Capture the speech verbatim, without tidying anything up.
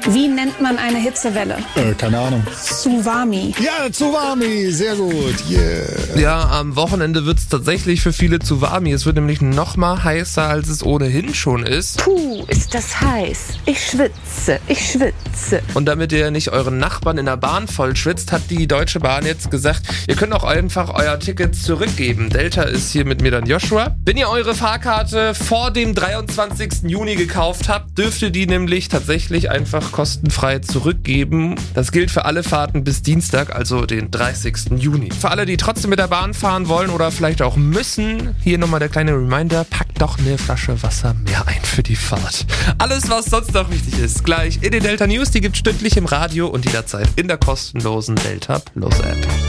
Wie nennt man eine Hitzewelle? Äh, keine Ahnung. Tsunami. Ja, Tsunami, sehr gut. Yeah. Ja, am Wochenende wird es tatsächlich für viele Tsunami. Es wird nämlich noch mal heißer, als es ohnehin schon ist. Puh, ist das heiß. Ich schwitze, ich schwitze. Und damit ihr nicht euren Nachbarn in der Bahn voll schwitzt, hat die Deutsche Bahn jetzt gesagt, ihr könnt auch einfach euer Ticket zurückgeben. Delta ist hier mit mir dann Joshua. Wenn ihr eure Fahrkarte vor dem dreiundzwanzigsten Juni gekauft habt, dürft ihr die nämlich tatsächlich einfach kostenfrei zurückgeben. Das gilt für alle Fahrten bis Dienstag, also den dreißigsten Juni. Für alle, die trotzdem mit der Bahn fahren wollen oder vielleicht auch müssen, hier nochmal der kleine Reminder, packt doch eine Flasche Wasser mehr ein für die Fahrt. Alles, was sonst noch wichtig ist, gleich in den Delta News. Die gibt's stündlich im Radio und jederzeit in der kostenlosen Delta Plus App.